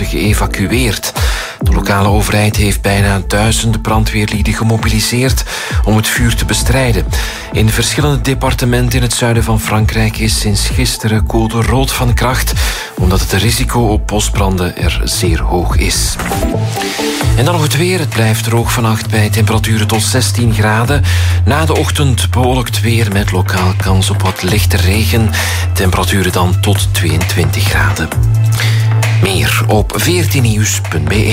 worden geëvacueerd. De lokale overheid heeft bijna 1000 brandweerlieden gemobiliseerd om het vuur te bestrijden. In verschillende departementen in het zuiden van Frankrijk is sinds gisteren code rood van kracht, omdat het risico op bosbranden er zeer hoog is. En dan nog het weer. Het blijft droog vannacht bij temperaturen tot 16 graden. Na de ochtend bewolkt weer met lokaal kans op wat lichte regen. Temperaturen dan tot 22 graden. Meer op 14nieuws.be.